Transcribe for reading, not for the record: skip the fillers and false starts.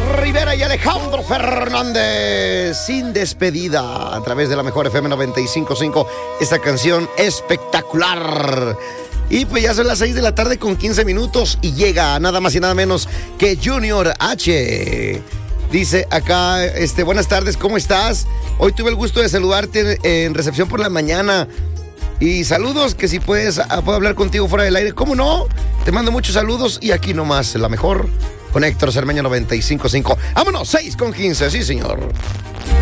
Rivera y Alejandro Fernández. Sin despedida. A través de la mejor FM 95.5. Esta canción espectacular. Y pues ya son las 6 de la tarde con 15 minutos. Y llega nada más y nada menos que Junior H. Dice acá, buenas tardes, ¿cómo estás? Hoy tuve el gusto de saludarte en recepción por la mañana. Y saludos, que si puedo hablar contigo fuera del aire. ¿Cómo no? Te mando muchos saludos y aquí nomás, la mejor, con Héctor Cermeño 95.5. Vámonos, 6 con 15, sí señor.